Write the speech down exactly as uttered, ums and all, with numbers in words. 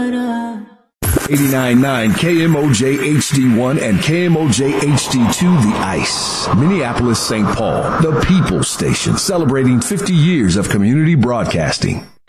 eighty-nine point nine K M O J H D one and K M O J H D two, The Ice. Minneapolis, Saint Paul, the People Station, celebrating fifty years of community broadcasting.